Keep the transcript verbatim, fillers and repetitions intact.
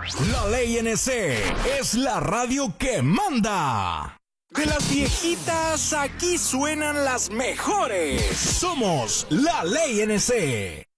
La Ley N C es la radio que manda. De las viejitas, aquí suenan las mejores. Somos La Ley N C.